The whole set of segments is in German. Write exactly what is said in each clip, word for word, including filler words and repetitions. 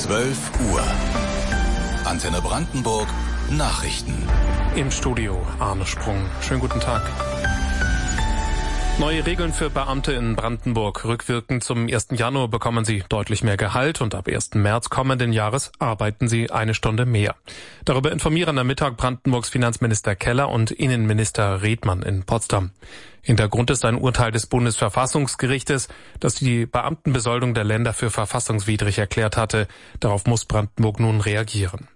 zwölf Uhr. Antenne Brandenburg Nachrichten. Im Studio Arne Sprung. Schönen guten Tag. Neue Regeln für Beamte in Brandenburg. Rückwirkend zum ersten Januar bekommen sie deutlich mehr Gehalt und ab ersten März kommenden Jahres arbeiten sie eine Stunde mehr. Darüber informieren am Mittag Brandenburgs Finanzminister Keller und Innenminister Redmann in Potsdam. Hintergrund ist ein Urteil des Bundesverfassungsgerichtes, das die Beamtenbesoldung der Länder für verfassungswidrig erklärt hatte. Darauf muss Brandenburg nun reagieren.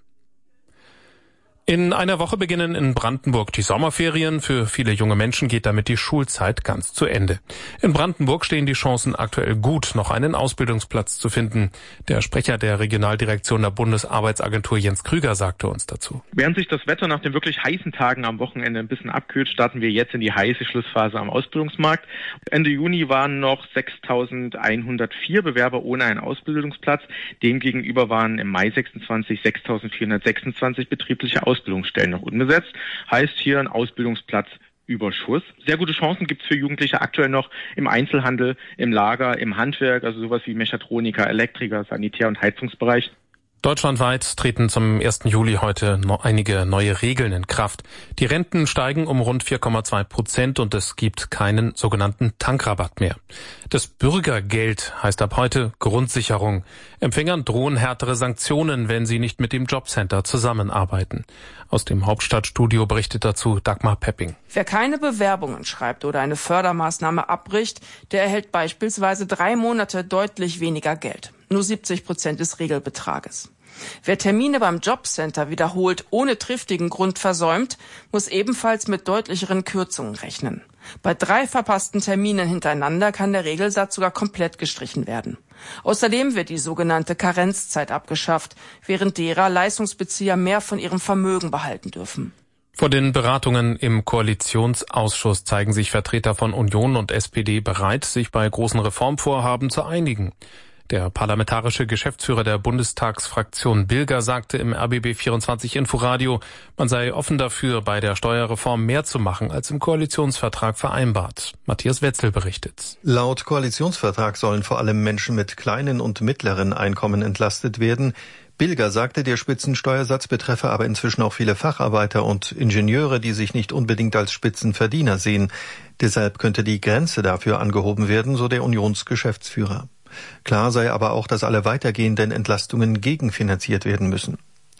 In einer Woche beginnen in Brandenburg die Sommerferien. Für viele junge Menschen geht damit die Schulzeit ganz zu Ende. In Brandenburg stehen die Chancen aktuell gut, noch einen Ausbildungsplatz zu finden. Der Sprecher der Regionaldirektion der Bundesarbeitsagentur Jens Krüger sagte uns dazu. Während sich das Wetter nach den wirklich heißen Tagen am Wochenende ein bisschen abkühlt, starten wir jetzt in die heiße Schlussphase am Ausbildungsmarkt. Ende Juni waren noch sechstausendeinhundertvier Bewerber ohne einen Ausbildungsplatz. Demgegenüber waren im Mai sechsundzwanzig sechstausendvierhundertsechsundzwanzig betriebliche Ausbildungsstellen Ausbildungsstellen noch unbesetzt, heißt hier ein Ausbildungsplatzüberschuss. Sehr gute Chancen gibt es für Jugendliche aktuell noch im Einzelhandel, im Lager, im Handwerk, also sowas wie Mechatroniker, Elektriker, Sanitär- und Heizungsbereich. Deutschlandweit treten zum ersten Juli heute noch einige neue Regeln in Kraft. Die Renten steigen um rund vier Komma zwei Prozent und es gibt keinen sogenannten Tankrabatt mehr. Das Bürgergeld heißt ab heute Grundsicherung. Empfängern drohen härtere Sanktionen, wenn sie nicht mit dem Jobcenter zusammenarbeiten. Aus dem Hauptstadtstudio berichtet dazu Dagmar Pepping. Wer keine Bewerbungen schreibt oder eine Fördermaßnahme abbricht, der erhält beispielsweise drei Monate deutlich weniger Geld. Nur siebzig Prozent des Regelbetrages. Wer Termine beim Jobcenter wiederholt ohne triftigen Grund versäumt, muss ebenfalls mit deutlicheren Kürzungen rechnen. Bei drei verpassten Terminen hintereinander kann der Regelsatz sogar komplett gestrichen werden. Außerdem wird die sogenannte Karenzzeit abgeschafft, während derer Leistungsbezieher mehr von ihrem Vermögen behalten dürfen. Vor den Beratungen im Koalitionsausschuss zeigen sich Vertreter von Union und S P D bereit, sich bei großen Reformvorhaben zu einigen. Der parlamentarische Geschäftsführer der Bundestagsfraktion Bilger sagte im R B B vierundzwanzig Inforadio, man sei offen dafür, bei der Steuerreform mehr zu machen, als im Koalitionsvertrag vereinbart. Matthias Wetzel berichtet. Laut Koalitionsvertrag sollen vor allem Menschen mit kleinen und mittleren Einkommen entlastet werden. Bilger sagte, der Spitzensteuersatz betreffe aber inzwischen auch viele Facharbeiter und Ingenieure, die sich nicht unbedingt als Spitzenverdiener sehen. Deshalb könnte die Grenze dafür angehoben werden, so der Unionsgeschäftsführer. Klar sei aber auch, dass alle weitergehenden Entlastungen gegenfinanziert werden müssen.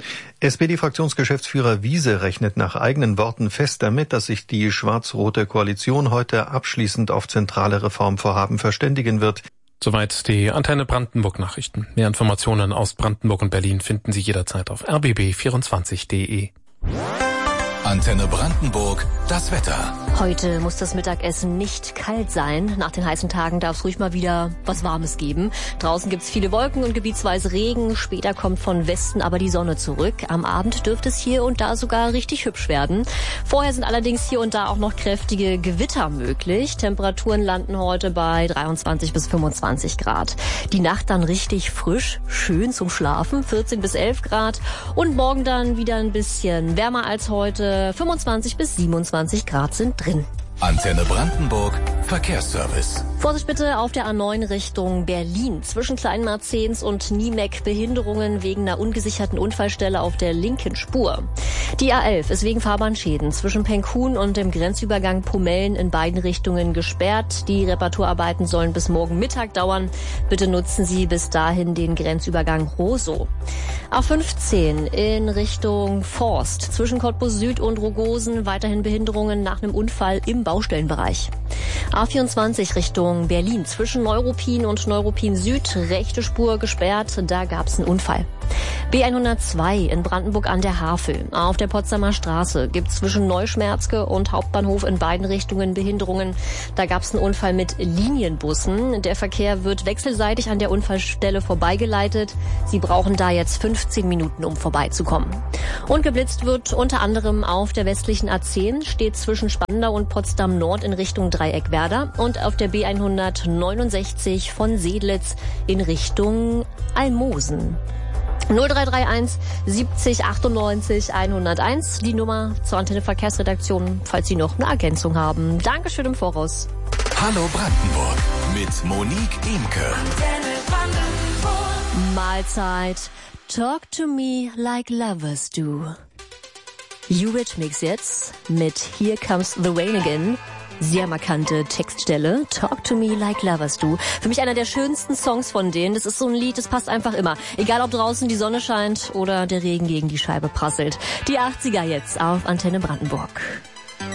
S P D-Fraktionsgeschäftsführer Wiese rechnet nach eigenen Worten fest damit, dass sich die schwarz-rote Koalition heute abschließend auf zentrale Reformvorhaben verständigen wird. Soweit die Antenne Brandenburg Nachrichten. Mehr Informationen aus Brandenburg und Berlin finden Sie jederzeit auf r b b vierundzwanzig punkt d e. Antenne Brandenburg, das Wetter. Heute muss das Mittagessen nicht kalt sein. Nach den heißen Tagen darf es ruhig mal wieder was Warmes geben. Draußen gibt es viele Wolken und gebietsweise Regen. Später kommt von Westen aber die Sonne zurück. Am Abend dürfte es hier und da sogar richtig hübsch werden. Vorher sind allerdings hier und da auch noch kräftige Gewitter möglich. Temperaturen landen heute bei dreiundzwanzig bis fünfundzwanzig Grad. Die Nacht dann richtig frisch, schön zum Schlafen, vierzehn bis elf Grad. Und morgen dann wieder ein bisschen wärmer als heute. fünfundzwanzig bis siebenundzwanzig Grad sind drin. Antenne Brandenburg, Verkehrsservice. Vorsicht bitte auf der A neun Richtung Berlin. Zwischen Kleinmarzens und Niemek Behinderungen wegen einer ungesicherten Unfallstelle auf der linken Spur. Die A elf ist wegen Fahrbahnschäden zwischen Penkhuhn und dem Grenzübergang Pomellen in beiden Richtungen gesperrt. Die Reparaturarbeiten sollen bis morgen Mittag dauern. Bitte nutzen Sie bis dahin den Grenzübergang Rosow. A fünfzehn in Richtung Forst. Zwischen Cottbus Süd und Rogosen weiterhin Behinderungen nach einem Unfall im Baustellenbereich. A vierundzwanzig Richtung Berlin. Zwischen Neuruppin und Neuruppin Süd rechte Spur gesperrt. Da gab es einen Unfall. B hundertzwei in Brandenburg an der Havel. Auf der Potsdamer Straße gibt es zwischen Neuschmerzke und Hauptbahnhof in beiden Richtungen Behinderungen. Da gab es einen Unfall mit Linienbussen. Der Verkehr wird wechselseitig an der Unfallstelle vorbeigeleitet. Sie brauchen da jetzt fünfzehn Minuten, um vorbeizukommen. Und geblitzt wird unter anderem auf der westlichen A zehn, steht zwischen Spandau und Potsdam Nord in Richtung Dreieckwerder und auf der B hundertneunundsechzig von Sedlitz in Richtung Almosen. null drei drei eins siebzig achtundneunzig hunderteins, die Nummer zur Antenne Verkehrsredaktion, falls Sie noch eine Ergänzung haben. Dankeschön im Voraus. Hallo Brandenburg mit Monique Imke. Mein Mahlzeit. Talk to me like lovers do. Eurythmics jetzt mit Here Comes the Rain Again. Sehr markante Textstelle. Talk to me like lovers do. Für mich einer der schönsten Songs von denen. Das ist so ein Lied, das passt einfach immer. Egal ob draußen die Sonne scheint oder der Regen gegen die Scheibe prasselt. Die achtziger jetzt auf Antenne Brandenburg.